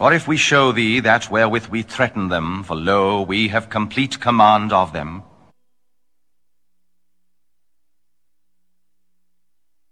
Or if we show thee that wherewith we threaten them, for lo, we have complete command of them,